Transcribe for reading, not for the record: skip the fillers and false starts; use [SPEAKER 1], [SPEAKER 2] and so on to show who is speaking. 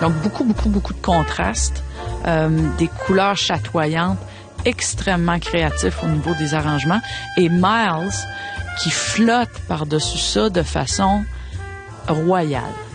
[SPEAKER 1] Donc, beaucoup de contrastes, des couleurs chatoyantes, extrêmement créatifs au niveau des arrangements. Et Miles qui flotte par-dessus ça de façon royale.